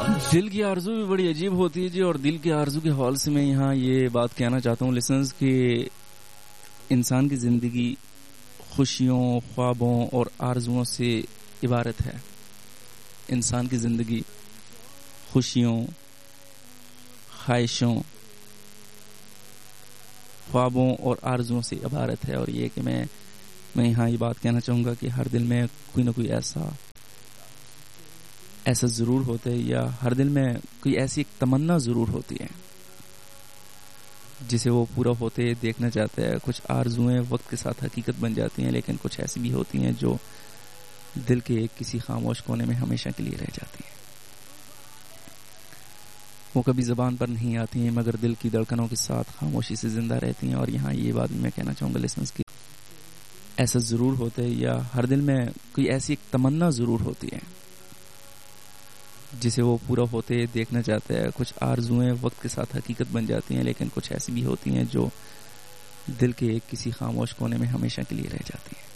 دل کی آرزو بھی بڑی عجیب ہوتی ہے جی، اور دل کی آرزو کے حوالے سے میں یہاں یہ بات کہنا چاہتا ہوں لسنرز کہ انسان کی زندگی خوشیوں، خوابوں اور آرزوؤں سے عبارت ہے. انسان کی زندگی خوشیوں، خواہشوں، خوابوں اور آرزوؤں سے عبارت ہے. اور یہ کہ میں یہاں یہ بات کہنا چاہوں گا کہ ہر دل میں کوئی نہ کوئی ایسا ضرور ہوتا ہے، یا ہر دل میں کوئی ایسی ایک تمنا ضرور ہوتی ہے جسے وہ پورا ہوتے دیکھنا چاہتا ہے. کچھ آرزویں وقت کے ساتھ حقیقت بن جاتی ہیں، لیکن کچھ ایسی بھی ہوتی ہیں جو دل کے کسی خاموش کونے میں ہمیشہ کے لیے رہ جاتی ہیں. وہ کبھی زبان پر نہیں آتی ہیں مگر دل کی دھڑکنوں کے ساتھ خاموشی سے زندہ رہتی ہیں. اور یہاں یہ بات بھی میں کہنا چاہوں گا لسنرز کی ایسا ضرور ہوتا ہے، یا ہر دل میں کوئی ایسی ایک تمنا ضرور ہوتی ہے جسے وہ پورا ہوتے دیکھنا چاہتا ہے. کچھ آرزویں وقت کے ساتھ حقیقت بن جاتی ہیں، لیکن کچھ ایسی بھی ہوتی ہیں جو دل کے کسی خاموش کونے میں ہمیشہ کے لیے رہ جاتی ہیں.